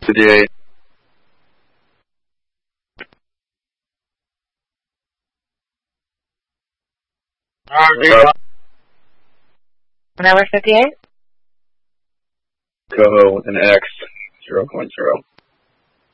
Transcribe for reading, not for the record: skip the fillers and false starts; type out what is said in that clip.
58. Number 58? Coho with an X, 0.0.